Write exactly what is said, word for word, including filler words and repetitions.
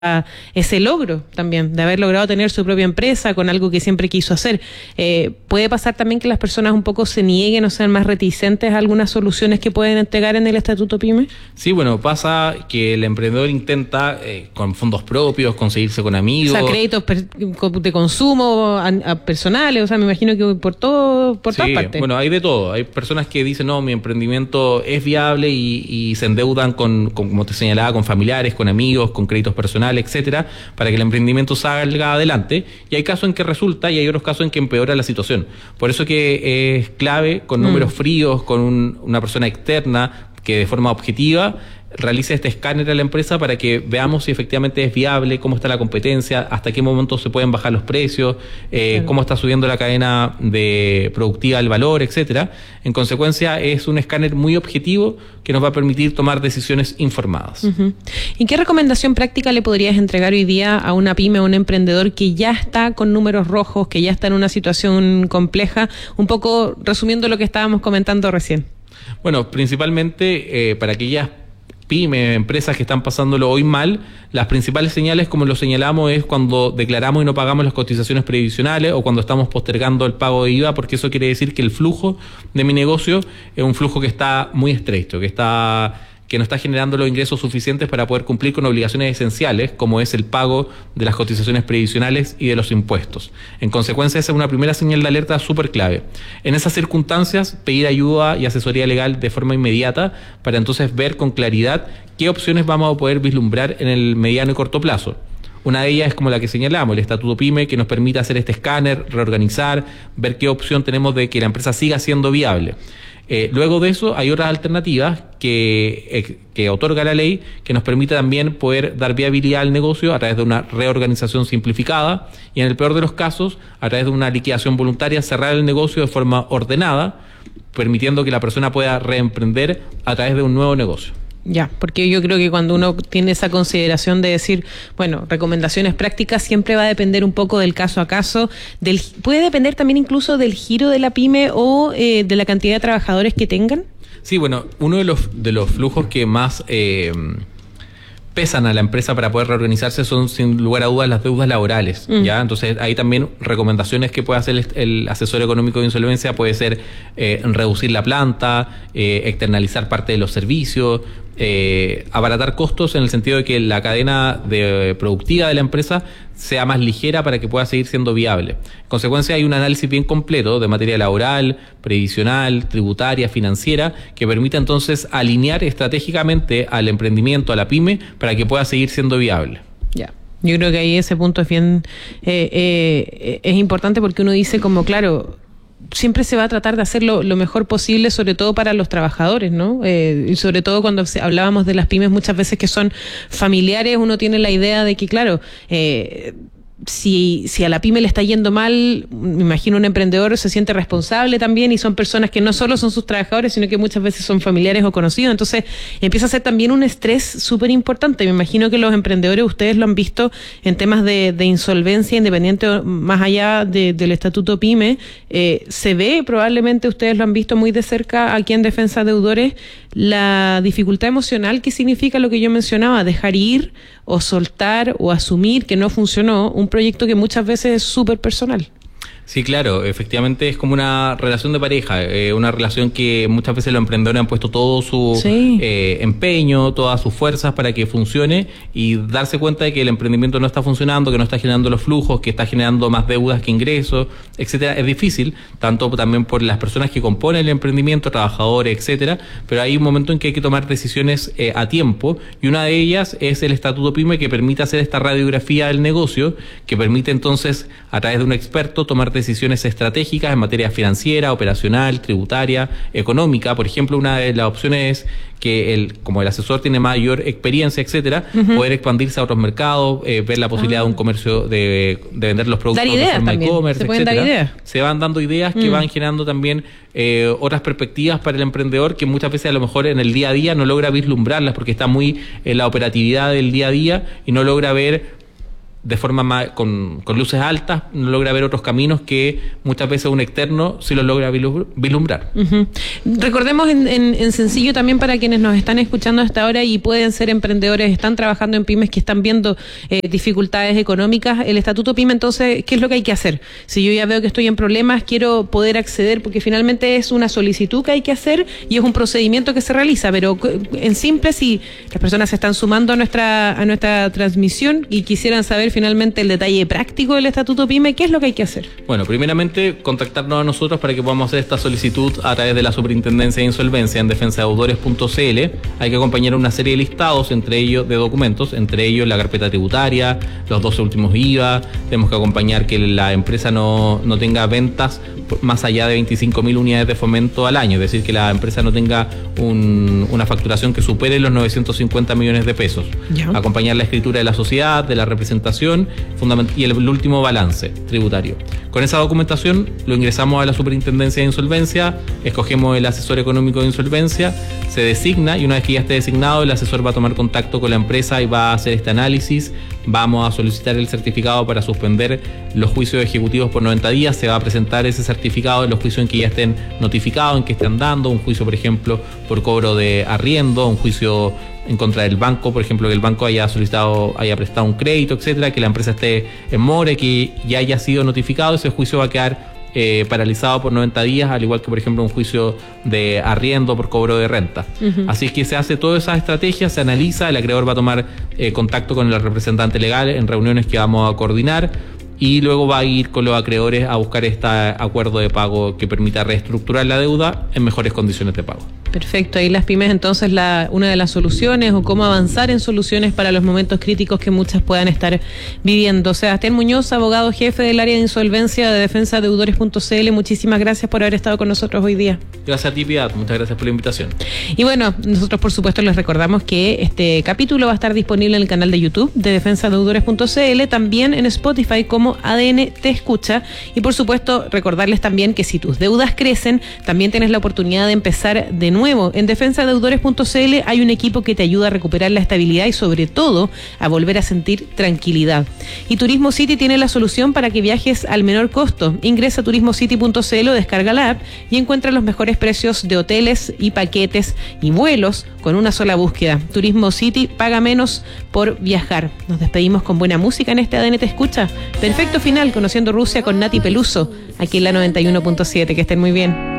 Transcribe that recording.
ese logro también, de haber logrado tener su propia empresa con algo que siempre quiso hacer. Eh, puede pasar también que las personas un poco se nieguen o sean más reticentes a algunas soluciones que pueden entregar en el Estatuto PYME. Sí, bueno, pasa que el emprendedor intenta eh, con fondos propios, conseguirse con amigos. O sea, créditos per, de consumo a, a personales, o sea, me imagino que por todo, por sí, todas partes. Bueno, hay de todo. Hay personas que dicen, no, mi emprendimiento es viable y, y se endeudan con, con, como te señalaba, con familiares, con amigos, con créditos personales, etcétera, para que el emprendimiento salga adelante, y hay casos en que resulta y hay otros casos en que empeora la situación. Por eso que es clave, con números mm. fríos, con un, una persona externa que de forma objetiva realice este escáner a la empresa para que veamos si efectivamente es viable, cómo está la competencia, hasta qué momento se pueden bajar los precios, eh, claro. cómo está subiendo la cadena de productiva del valor, etcétera. En consecuencia, es un escáner muy objetivo que nos va a permitir tomar decisiones informadas. Uh-huh. ¿Y qué recomendación práctica le podrías entregar hoy día a una pyme, a un emprendedor que ya está con números rojos, que ya está en una situación compleja? Un poco resumiendo lo que estábamos comentando recién. Bueno, principalmente eh, para aquellas pymes, empresas que están pasándolo hoy mal, las principales señales, como lo señalamos, es cuando declaramos y no pagamos las cotizaciones previsionales o cuando estamos postergando el pago de I V A, porque eso quiere decir que el flujo de mi negocio es un flujo que está muy estrecho, que está que no está generando los ingresos suficientes para poder cumplir con obligaciones esenciales, como es el pago de las cotizaciones previsionales y de los impuestos. En consecuencia, esa es una primera señal de alerta súper clave. En esas circunstancias, pedir ayuda y asesoría legal de forma inmediata para entonces ver con claridad qué opciones vamos a poder vislumbrar en el mediano y corto plazo. Una de ellas es como la que señalamos, el Estatuto PYME, que nos permite hacer este escáner, reorganizar, ver qué opción tenemos de que la empresa siga siendo viable. Eh, luego de eso hay otras alternativas que, eh, que otorga la ley, que nos permite también poder dar viabilidad al negocio a través de una reorganización simplificada y, en el peor de los casos, a través de una liquidación voluntaria, cerrar el negocio de forma ordenada, permitiendo que la persona pueda reemprender a través de un nuevo negocio. Ya, porque yo creo que cuando uno tiene esa consideración de decir, bueno, recomendaciones prácticas, siempre va a depender un poco del caso a caso, del puede depender también incluso del giro de la pyme o eh, de la cantidad de trabajadores que tengan. Sí, bueno, uno de los de los flujos que más eh, pesan a la empresa para poder reorganizarse son, sin lugar a dudas, las deudas laborales, mm. ¿ya? Entonces, hay también recomendaciones que puede hacer el, el asesor económico de insolvencia, puede ser eh, reducir la planta, eh, externalizar parte de los servicios, eh, abaratar costos en el sentido de que la cadena de, productiva de la empresa sea más ligera para que pueda seguir siendo viable. En consecuencia, hay un análisis bien completo de materia laboral, previsional, tributaria, financiera, que permite entonces alinear estratégicamente al emprendimiento, a la pyme, para que pueda seguir siendo viable. Ya. Yo creo que ahí ese punto es bien eh, eh, es importante, porque uno dice como, claro, siempre se va a tratar de hacer lo, lo mejor posible, sobre todo para los trabajadores, ¿no? Eh, y sobre todo cuando hablábamos de las pymes muchas veces que son familiares, uno tiene la idea de que, claro, eh, Si, si a la pyme le está yendo mal, me imagino un emprendedor se siente responsable también, y son personas que no solo son sus trabajadores, sino que muchas veces son familiares o conocidos. Entonces empieza a ser también un estrés súper importante. Me imagino que los emprendedores, ustedes lo han visto en temas de, de insolvencia, independiente, más allá de, del Estatuto PYME, eh, se ve, probablemente ustedes lo han visto muy de cerca aquí en Defensa de Deudores, la dificultad emocional que significa lo que yo mencionaba, dejar ir o soltar o asumir que no funcionó un proyecto que muchas veces es súper personal. Sí, claro, efectivamente es como una relación de pareja, eh, una relación que muchas veces los emprendedores han puesto todo su sí. eh, empeño, todas sus fuerzas para que funcione, y darse cuenta de que el emprendimiento no está funcionando, que no está generando los flujos, que está generando más deudas que ingresos, etcétera. Es difícil, tanto también por las personas que componen el emprendimiento, trabajadores, etcétera, pero hay un momento en que hay que tomar decisiones eh, a tiempo, y una de ellas es el Estatuto PYME, que permite hacer esta radiografía del negocio, que permite entonces, a través de un experto, tomar decisiones estratégicas en materia financiera, operacional, tributaria, económica. Por ejemplo, una de las opciones es que el, como el asesor tiene mayor experiencia, etcétera, uh-huh. poder expandirse a otros mercados, eh, ver la posibilidad ah. de un comercio de, de vender los productos de forma e-commerce, etcétera. Se van dando ideas que mm. van generando también eh, otras perspectivas para el emprendedor, que muchas veces a lo mejor en el día a día no logra vislumbrarlas porque está muy en la operatividad del día a día y no logra ver de forma más, con, con luces altas, no logra ver otros caminos que muchas veces un externo sí los logra vislumbrar. Uh-huh. Recordemos en, en, en sencillo también para quienes nos están escuchando hasta ahora y pueden ser emprendedores, están trabajando en pymes que están viendo eh, dificultades económicas, el Estatuto PYME, entonces, ¿qué es lo que hay que hacer? Si yo ya veo que estoy en problemas, quiero poder acceder, porque finalmente es una solicitud que hay que hacer y es un procedimiento que se realiza, pero en simple, si las personas se están sumando a nuestra, a nuestra transmisión y quisieran saber finalmente el detalle práctico del Estatuto PYME, ¿qué es lo que hay que hacer? Bueno, primeramente contactarnos a nosotros para que podamos hacer esta solicitud a través de la Superintendencia de Insolvencia en defensa de deudores punto c l. Hay que acompañar una serie de listados, entre ellos de documentos, entre ellos la carpeta tributaria, los doce últimos I V A. Tenemos que acompañar que la empresa no, no tenga ventas más allá de veinticinco mil unidades de fomento al año, es decir, que la empresa no tenga un, una facturación que supere los novecientos cincuenta millones de pesos. Ya. Acompañar la escritura de la sociedad, de la representación y el, el último balance tributario. Con esa documentación lo ingresamos a la Superintendencia de Insolvencia, escogemos el asesor económico de insolvencia, se designa y una vez que ya esté designado, el asesor va a tomar contacto con la empresa y va a hacer este análisis. Vamos a solicitar el certificado para suspender los juicios ejecutivos por noventa días. Se va a presentar ese certificado en los juicios en que ya estén notificados, en que estén dando, un juicio, por ejemplo, por cobro de arriendo, un juicio en contra del banco, por ejemplo, que el banco haya solicitado, haya prestado un crédito, etcétera, que la empresa esté en mora, que ya haya sido notificado. Ese juicio va a quedar Eh, paralizado por noventa días, al igual que por ejemplo un juicio de arriendo por cobro de renta. Uh-huh. Así es que se hace toda esa estrategia, se analiza, el acreedor va a tomar eh, contacto con el representante legal en reuniones que vamos a coordinar y luego va a ir con los acreedores a buscar este acuerdo de pago que permita reestructurar la deuda en mejores condiciones de pago. Perfecto, ahí las pymes entonces la, una de las soluciones o cómo avanzar en soluciones para los momentos críticos que muchas puedan estar viviendo. Sebastián Muñoz, abogado jefe del área de insolvencia de defensa de deudores punto c l, muchísimas gracias por haber estado con nosotros hoy día. Gracias a ti, Piedad, muchas gracias por la invitación. Y bueno, nosotros por supuesto les recordamos que este capítulo va a estar disponible en el canal de YouTube de defensa de deudores punto c l, también en Spotify como A D N Te Escucha, y por supuesto recordarles también que si tus deudas crecen, también tienes la oportunidad de empezar de nuevo. En defensa de deudores punto c l hay un equipo que te ayuda a recuperar la estabilidad y sobre todo a volver a sentir tranquilidad. Y Turismo City tiene la solución para que viajes al menor costo. Ingresa a turismo city punto c l o descarga la app y encuentra los mejores precios de hoteles y paquetes y vuelos con una sola búsqueda. Turismo City, paga menos por viajar. Nos despedimos con buena música en este A D N Te Escucha. Perfecto final, conociendo Rusia con Nati Peluso, aquí en la noventa y uno punto siete. Que estén muy bien.